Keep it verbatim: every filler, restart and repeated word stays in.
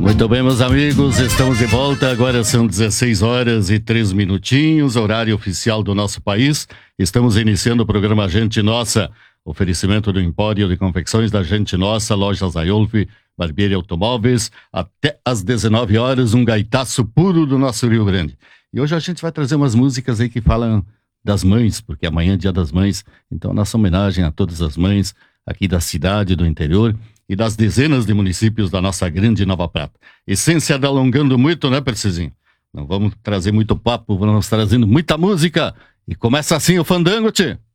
Muito bem, meus amigos, estamos de volta. Agora são dezesseis horas e três minutinhos, horário oficial do nosso país. Estamos iniciando o programa Gente Nossa, oferecimento do Empório de Confecções da Gente Nossa, Lojas Aiolf, Barbearia Automóveis, até às dezenove horas, um gaitaço puro do nosso Rio Grande. E hoje a gente vai trazer umas músicas aí que falam das mães, porque amanhã é Dia das Mães, então nossa homenagem a todas as mães aqui da cidade, do interior e das dezenas de municípios da nossa grande Nova Prata. Essência da alongando muito, né, Percizinho? Não vamos trazer muito papo, vamos trazendo muita música. E começa assim o fandango, tchê.